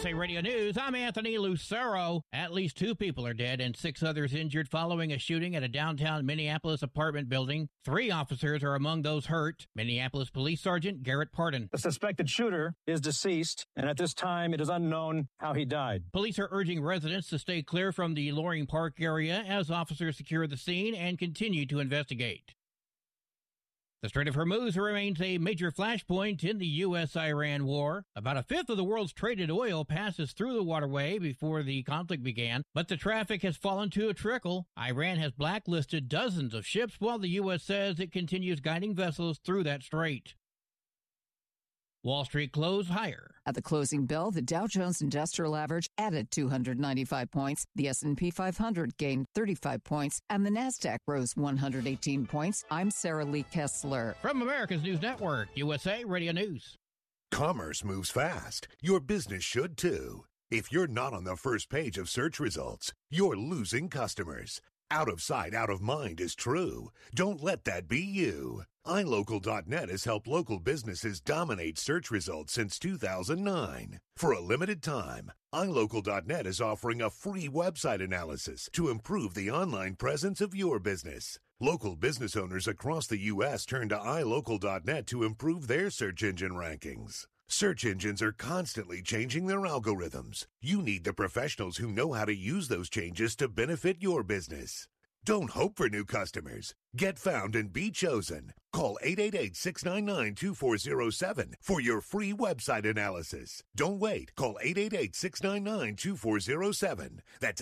USA Radio News, I'm Anthony Lucero. At least 2 people are dead and 6 others injured following a shooting at a downtown Minneapolis apartment building. 3 officers are among those hurt. Minneapolis Police Sergeant Garrett Pardon. The suspected shooter is deceased, and at this time it is unknown how he died. Police are urging residents to stay clear from the Loring Park area as officers secure the scene and continue to investigate. The Strait of Hormuz remains a major flashpoint in the U.S.-Iran war. About a fifth of the world's traded oil passes through the waterway before the conflict began, but the traffic has fallen to a trickle. Iran has blacklisted dozens of ships, while the U.S. says it continues guiding vessels through that strait. Wall Street closed higher. At the closing bell, the Dow Jones Industrial Average added 295 points, the S&P 500 gained 35 points, and the Nasdaq rose 118 points. I'm Sarah Lee Kessler. From America's News Network, USA Radio News. Commerce moves fast. Your business should too. If you're not on the first page of search results, you're losing customers. Out of sight, out of mind is true. Don't let that be you. iLocal.net has helped local businesses dominate search results since 2009. For a limited time, iLocal.net is offering a free website analysis to improve the online presence of your business. Local business owners across the U.S. turn to iLocal.net to improve their search engine rankings. Search engines are constantly changing their algorithms. You need the professionals who know how to use those changes to benefit your business. Don't hope for new customers. Get found and be chosen. Call 888-699-2407 for your free website analysis. Don't wait. Call 888-699-2407. That's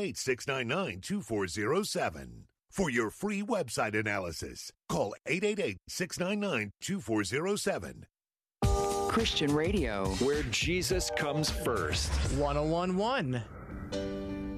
888-699-2407. For your free website analysis, call 888-699-2407. Christian radio, where Jesus comes first. 101.1.